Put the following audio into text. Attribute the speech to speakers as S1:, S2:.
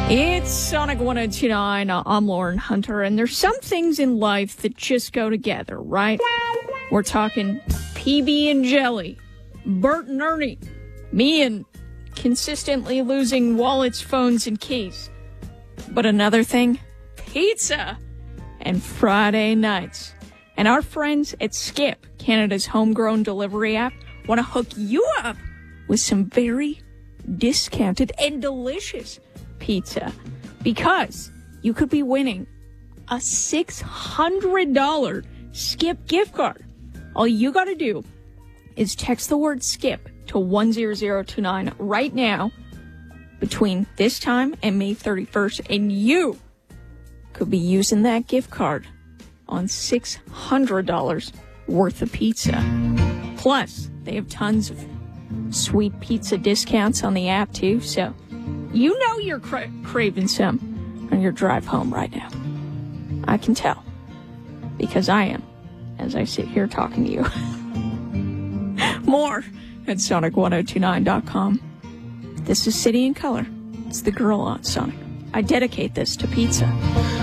S1: It's Sonic 1029. I'm Lauren Hunter, and there's some things in life that just go together, right? We're talking PB and Jelly, Bert and Ernie, me and consistently losing wallets, phones, and keys. But another thing, pizza and Friday nights. And our friends at Skip, Canada's homegrown delivery app, want to hook you up with some very discounted and delicious pizza, because you could be winning a $600 Skip gift card. All you got to do is text the word SKIP to 10029 right now between this time and May 31st, and you could be using that gift card on $600 worth of pizza. Plus, they have tons of sweet pizza discounts on the app too, so you know you're craving some on your drive home right now. I can tell, because I am, as I sit here talking to you. More at Sonic1029.com. This is City and Color. It's the girl on Sonic. I dedicate this to pizza.